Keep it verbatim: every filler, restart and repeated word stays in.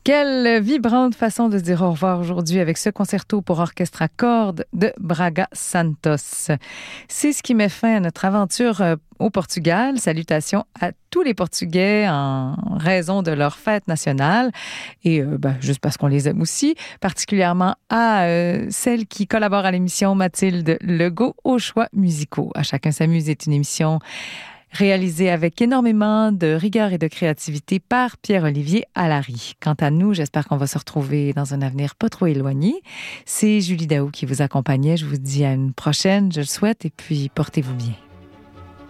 Quelle vibrante façon de se dire au revoir aujourd'hui avec ce concerto pour orchestre à cordes de Braga Santos. C'est ce qui met fin à notre aventure au Portugal. Salutations à tous les Portugais en raison de leur fête nationale et euh, ben, juste parce qu'on les aime aussi, particulièrement à euh, celle qui collabore à l'émission Mathilde Legault aux choix musicaux. À chacun s'amuse est une émission réalisé avec énormément de rigueur et de créativité par Pierre-Olivier Allary. Quant à nous, j'espère qu'on va se retrouver dans un avenir pas trop éloigné. C'est Julie Daou qui vous accompagnait. Je vous dis à une prochaine, je le souhaite, et puis portez-vous bien.